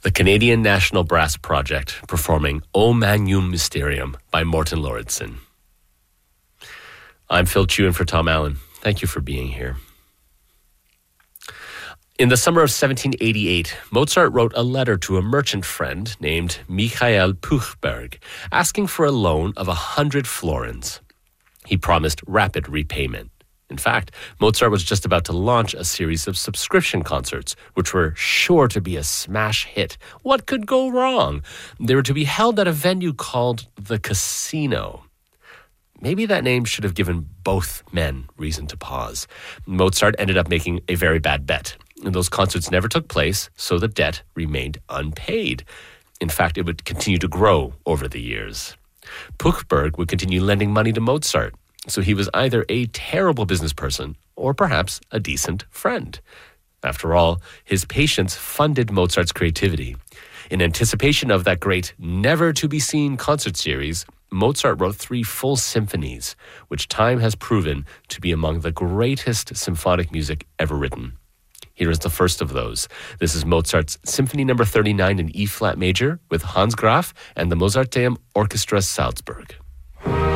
The Canadian National Brass Project performing O Magnum Mysterium by Morten Lauridsen. I'm Phil Chu in for Tom Allen. Thank you for being here. In the summer of 1788, Mozart wrote a letter to a merchant friend named Michael Puchberg, asking for a loan of 100 florins. He promised rapid repayment. In fact, Mozart was just about to launch a series of subscription concerts, which were sure to be a smash hit. What could go wrong? They were to be held at a venue called the Casino. Maybe that name should have given both men reason to pause. Mozart ended up making a very bad bet. And those concerts never took place, so the debt remained unpaid. In fact, it would continue to grow over the years. Puchberg would continue lending money to Mozart. So he was either a terrible business person or perhaps a decent friend. After all, his patience funded Mozart's creativity. In anticipation of that great never-to-be-seen concert series, Mozart wrote 3 full symphonies, which time has proven to be among the greatest symphonic music ever written. Here is the first of those. This is Mozart's Symphony No. 39 in E-flat major with Hans Graf and the Mozarteum Orchestra Salzburg.